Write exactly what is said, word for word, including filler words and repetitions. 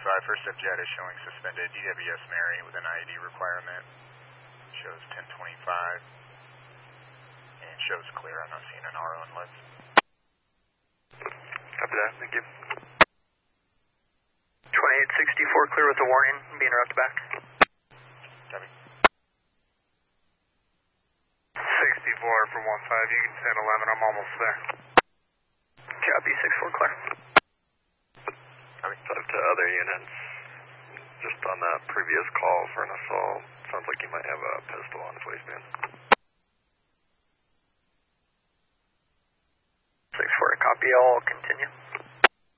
five, first step jet is showing suspended D W S Mary with an I E D requirement. Shows ten twenty-five. And shows clear. I'm not seeing an R O inlet. Copy that, thank you. twenty-eight sixty-four, clear with a warning, being routed back. Copy. sixty-four for one five, you can send eleven, I'm almost there. Copy, six four, clear. Copy. Five to other units, just on that previous call for an assault, sounds like he might have a pistol on his waistband. six four, copy, I'll continue.